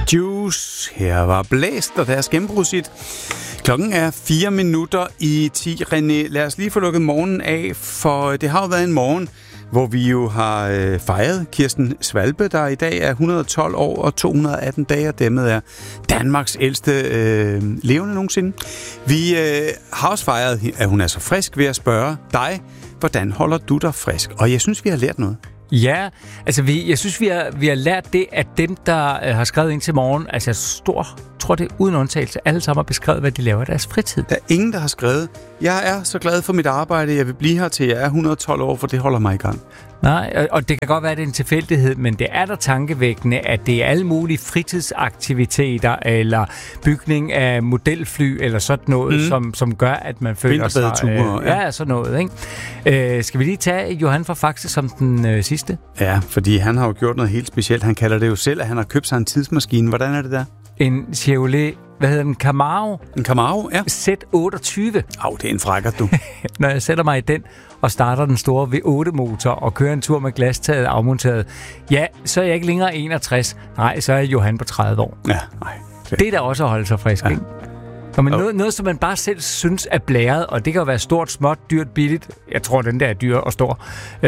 Juice. Her var Blæst og deres gennembrudshit. Klokken er 4 minutter i 10. René, lad os lige få lukket morgenen af, for det har jo været en morgen, hvor vi jo har fejret Kirsten Svalbe, der i dag er 112 år og 218 dage, og dermed er Danmarks ældste levende nogensinde. Vi har også fejret, at hun er så frisk, ved at spørge dig, hvordan holder du dig frisk? Og jeg synes, vi har lært noget. Ja, altså jeg synes, vi har lært det, at dem, der har skrevet ind til morgen, altså tror det uden undtagelse, alle sammen har beskrevet, hvad de laver i deres fritid. Der er ingen, der har skrevet, jeg er så glad for mit arbejde, jeg vil blive her til jeg er 112 år, for det holder mig i gang. Nej, og det kan godt være, at det er en tilfældighed, men det er der tankevækkende, at det er alle mulige fritidsaktiviteter, eller bygning af modelfly, eller sådan noget, som gør, at man føler sig... Ture, ja, sådan noget, ikke? Skal vi lige tage Johan fra Faxe som den sidste? Ja, fordi han har jo gjort noget helt specielt. Han kalder det jo selv, at han har købt sig en tidsmaskine. Hvordan er det der? En Chevrolet, hvad hedder den? Camaro? En Camaro, ja. Z28. Det er en frækker, du. Når jeg sætter mig i den og starter den store V8-motor og kører en tur med glastaget afmonteret, ja, så er jeg ikke længere 61. Nej, så er jeg Johan på 30 år. Ja, nej. Det er da også at holde sig frisk, ikke? Og noget, som man bare selv synes er blæret, og det kan jo være stort, småt, dyrt, billigt. Jeg tror, den der er dyr og stor.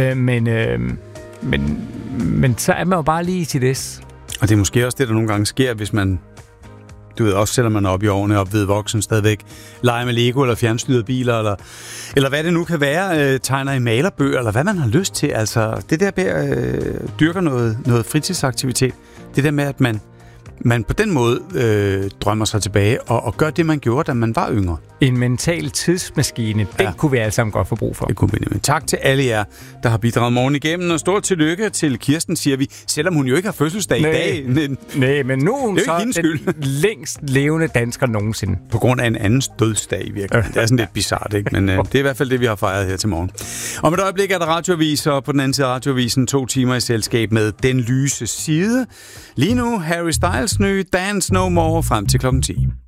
Men så er man jo bare lige i sit S. Og det er måske også det, der nogle gange sker, hvis man... Du ved, også selvom man er oppe i årene og ved voksen stadigvæk, leger med Lego eller fjernstyrede biler, eller hvad det nu kan være, tegner i malerbøger, eller hvad man har lyst til. Altså, det der med dyrker noget fritidsaktivitet, det der med, at man på den måde drømmer sig tilbage og gør det, man gjorde, da man var yngre. En mental tidsmaskine, den kunne vi alle sammen godt få brug for. Det kunne vi nemlig. Tak til alle jer, der har bidraget morgen igennem, og stort tillykke til Kirsten, siger vi, selvom hun jo ikke har fødselsdag i dag. Nej, men nu er hun så den længst levende dansker nogensinde. På grund af en andens dødsdag i virkeligheden. Det er sådan lidt bizarrt, ikke? Men det er i hvert fald det, vi har fejret her til morgen. Om et øjeblik er der radioavis, og på den anden side radioavisen 2 timer i selskab med Den Lyse Side. Lige nu Harry Styles nye Dance No More frem til klokken 10.